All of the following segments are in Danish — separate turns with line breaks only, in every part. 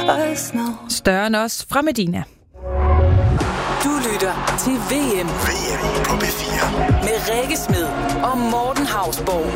Større end os fra Medina.
Du lytter til VM
på P4
med Rikke Smed og Morten Hausborg.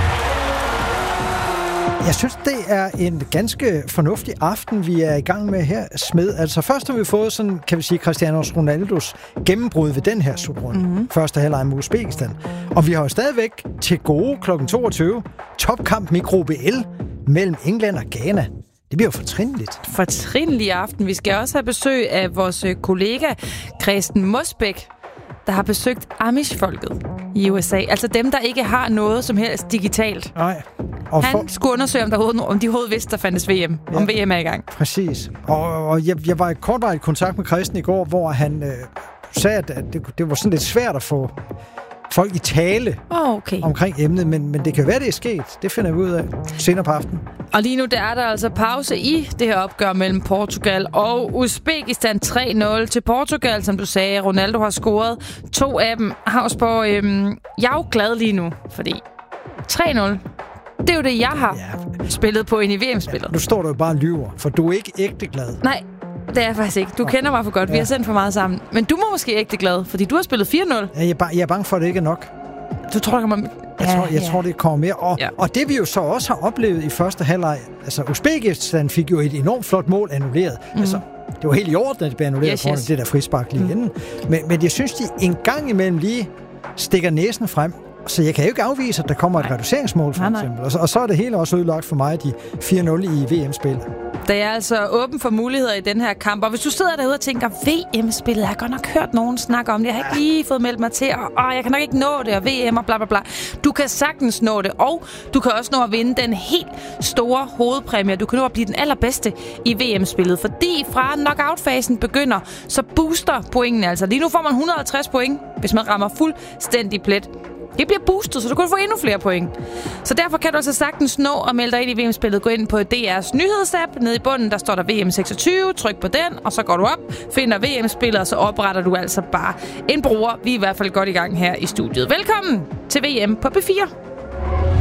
Jeg synes, det er en ganske fornuftig aften, vi er i gang med her, Smed. Altså først har vi fået sådan, kan vi sige, Cristiano Ronaldos gennembrud ved den her slutrunde. Første halvleg mod Uzbekistan. Og vi har jo stadigvæk til gode kl. 22 topkamp i gruppe L mellem England og Ghana. Det bliver jo fortrindeligt.
Fortrindelig aften. Vi skal også have besøg af vores kollega Kristen Mosbæk, der har besøgt Amish-folket i USA. Altså dem, der ikke har noget som helst digitalt.
Nej.
Han skulle undersøge, om de overhovedet vidste, der fandtes VM. Ja. Om VM er i gang.
Præcis. Og jeg var i kortvarigt kontakt med Kristen i går, hvor han sagde, at det var sådan lidt svært at få folk i tale omkring emnet, men det kan være, det er sket. Det finder vi ud af senere på aftenen.
Og lige nu der er der altså pause i det her opgør mellem Portugal og Uzbekistan. 3-0 til Portugal, som du sagde. Ronaldo har scoret 2 af dem. Hausborg, jeg er jo glad lige nu, fordi 3-0, det er jo det, jeg har spillet på ind i VM-spillet.
Ja, nu står du jo bare og lyver, for du er ikke ægte glad.
Nej, det er jeg faktisk ikke. Du kender mig for godt. Vi har sendt for meget sammen. Men du må måske ægte glad, fordi du har spillet 4-0.
Ja, jeg er bange for, at det ikke er nok.
Du tror, der kommer...
Jeg tror, det kommer mere. Og det vi jo så også har oplevet i første halvleg, altså Uzbekistan fik jo et enormt flot mål annulleret. Altså, det var helt i orden, at det blev annulleret foran det der frispark lige inden. Men jeg synes, de en gang imellem lige stikker næsen frem. Så jeg kan jo ikke afvise, at der kommer et reduceringsmål, for eksempel. Og så er det hele også ødelagt for mig, de 4-0 i VM-spillet.
Der er altså åben for muligheder i den her kamp. Og hvis du sidder derude og tænker, VM-spillet, jeg har godt nok hørt nogen snakke om det. Jeg har ikke lige fået meldt mig til, og jeg kan nok ikke nå det, og VM og bla bla bla. Du kan sagtens nå det, og du kan også nå at vinde den helt store hovedpræmie. Du kan nå at blive den allerbedste i VM-spillet. Fordi fra knockout-fasen begynder, så booster pointene altså. Lige nu får man 150 point, hvis man rammer fuldstændig plet. Det bliver boostet, så du kan få endnu flere point. Så derfor kan du altså sagtens nå at melde dig ind i VM-spillet. Gå ind på DR's nyhedsapp. Nede i bunden, der står der VM26. Tryk på den, og så går du op, finder VM-spillet, og så opretter du altså bare en bruger. Vi er i hvert fald godt i gang her i studiet. Velkommen til VM på P4.